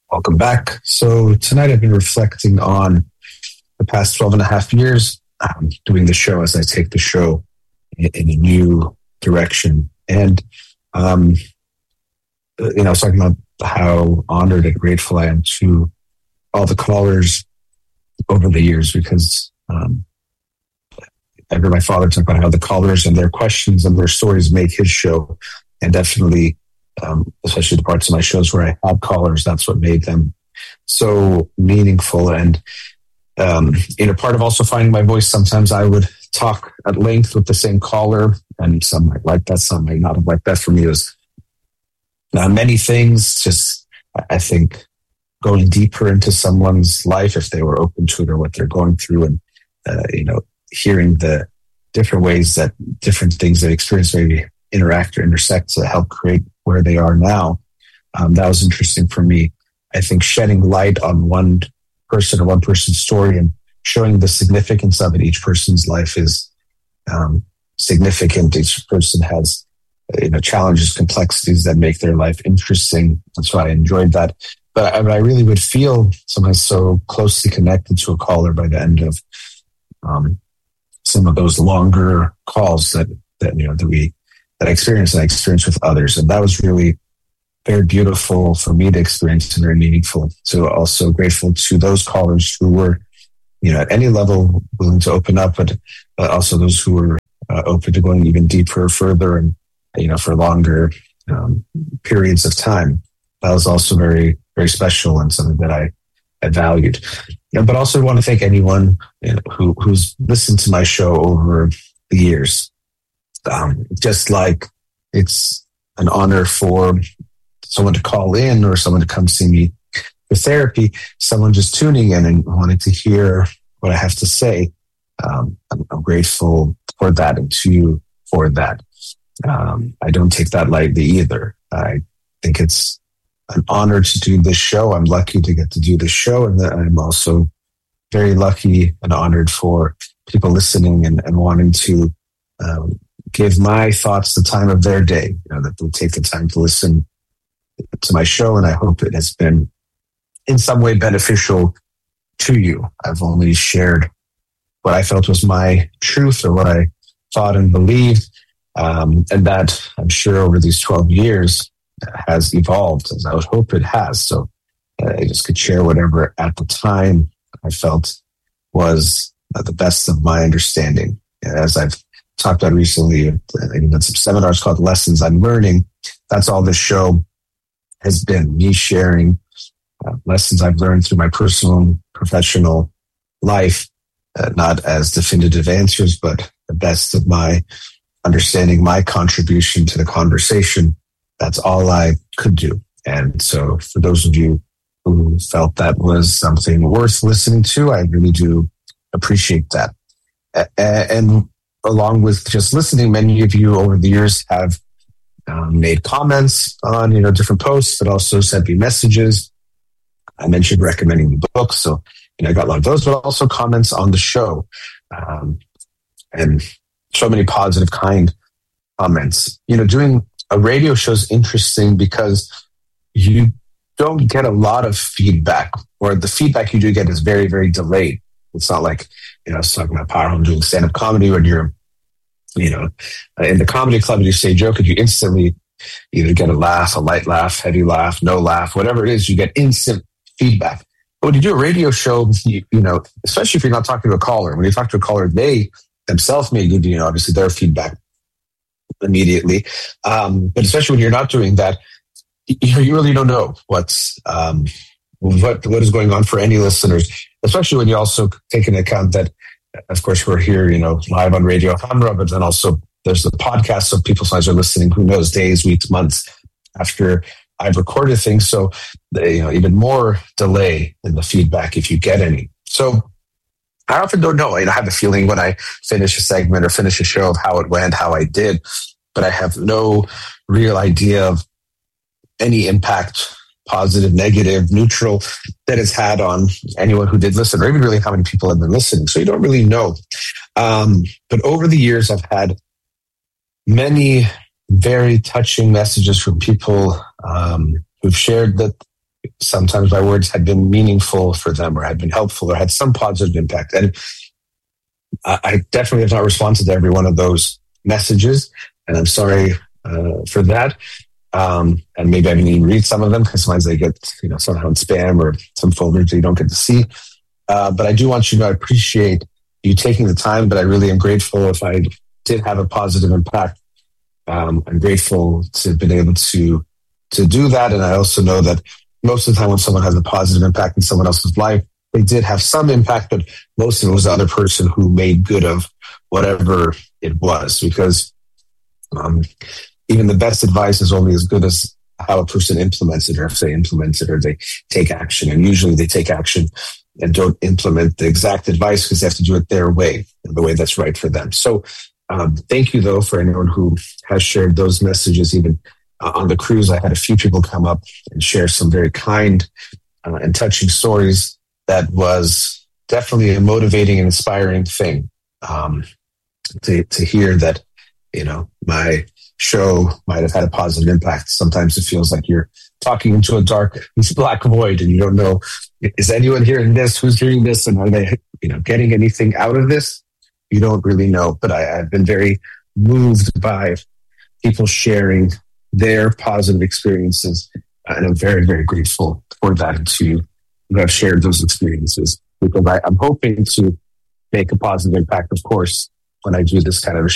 Welcome back. So tonight I've been reflecting on the past 12 and a half years, doing the show as I take the show in a new direction. And, I was talking about how honored and grateful I am to all the callers over the years because I heard my father talk about how the callers and their questions and their stories make his show. And definitely, especially the parts of my shows where I had callers, that's what made them so meaningful. And part of also finding my voice, sometimes I would talk at length with the same caller, and some might like that, some might not have liked that. For me, it was many things. Just, I think, going deeper into someone's life, if they were open to it or what they're going through, and hearing the different ways that different things they experience maybe interact or intersect to help create where they are now. That was interesting for me. I think shedding light on one person or one person's story and showing the significance of it. Each person's life is significant. Each person has challenges, complexities that make their life interesting. And so I enjoyed that. But I really would feel sometimes so closely connected to a caller by the end of some of those longer calls that I experienced and I experienced with others. And that was really very beautiful for me to experience and very meaningful. So also grateful to those callers who were, at any level willing to open up, but also those who were open to going even deeper, further, and, for longer periods of time. That was also very, very special and something that I valued. But also want to thank anyone who's listened to my show over the years. Just like it's an honor for someone to call in or someone to come see me for therapy, someone just tuning in and wanting to hear what I have to say. I'm grateful for that and to you for that. I don't take that lightly either. I think it's an honor to do this show. I'm lucky to get to do this show, and I'm also very lucky and honored for people listening and wanting to give my thoughts the time of their day, that they'll take the time to listen to my show. And I hope it has been in some way beneficial to you. I've only shared what I felt was my truth or what I thought and believed. And that I'm sure over these 12 years has evolved, as I would hope it has. So I just could share whatever at the time I felt was the best of my understanding. As I've talked about recently, I've done some seminars called Lessons I'm Learning. That's all this show has been, me sharing lessons I've learned through my personal and professional life, not as definitive answers, but the best of my understanding, my contribution to the conversation. That's all I could do. And so for those of you who felt that was something worth listening to, I really do appreciate that. And along with just listening, many of you over the years have made comments on different posts, but also sent me messages. I mentioned recommending the book, so I got a lot of those, but also comments on the show, and so many positive, kind comments. Doing a radio show is interesting because you don't get a lot of feedback, or the feedback you do get is very, very delayed. It's not like, I was talking about Power Home doing stand-up comedy when you're, in the comedy club and you say a joke and you instantly either get a laugh, a light laugh, heavy laugh, no laugh, whatever it is, you get instant feedback. But when you do a radio show, especially if you're not talking to a caller, when you talk to a caller, they themselves may give you, obviously their feedback immediately. But especially when you're not doing that, you really don't know what is going on for any listeners, especially when you also take into account that, of course, we're here, live on Radio Hamra, but then also there's the podcast, so people sometimes are listening, who knows, days, weeks, months after I've recorded things. So, even more delay in the feedback if you get any. So I often don't know. I have a feeling when I finish a segment or finish a show of how it went, how I did, but I have no real idea of any impact, positive, negative, neutral, that it's had on anyone who did listen, or even really how many people have been listening. So you don't really know. But over the years, I've had many very touching messages from people who've shared that sometimes my words had been meaningful for them or had been helpful or had some positive impact. And I definitely have not responded to every one of those messages, and I'm sorry for that. And maybe I didn't even read some of them because sometimes they get, somehow in spam or some folders that you don't get to see. But I do want you to know I appreciate you taking the time, but I really am grateful if I did have a positive impact. I'm grateful to have been able to do that. And I also know that most of the time when someone has a positive impact in someone else's life, they did have some impact, but most of it was the other person who made good of whatever it was. Because even the best advice is only as good as how a person implements it, or if they implement it or they take action. And usually they take action and don't implement the exact advice because they have to do it their way, the way that's right for them. So thank you, though, for anyone who has shared those messages. Even on the cruise, I had a few people come up and share some very kind and touching stories. That was definitely a motivating and inspiring thing to hear that, my show might have had a positive impact. Sometimes it feels like you're talking into a dark, black void and you don't know, is anyone hearing this? Who's hearing this? And are they, getting anything out of this? You don't really know. But I've been very moved by people sharing their positive experiences. And I'm very, very grateful for that to have shared those experiences, because I'm hoping to make a positive impact, of course, when I do this kind of